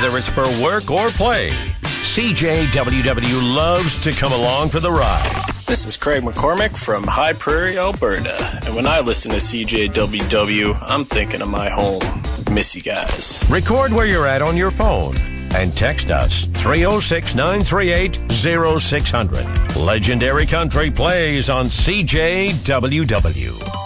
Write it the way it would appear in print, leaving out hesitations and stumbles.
whether it's for work or play, CJWW loves to come along for the ride. This is Craig McCormick from High Prairie, Alberta. And when I listen to CJWW, I'm thinking of my home. Miss you guys. Record where you're at on your phone and text us 306-938-0600. Legendary Country plays on CJWW.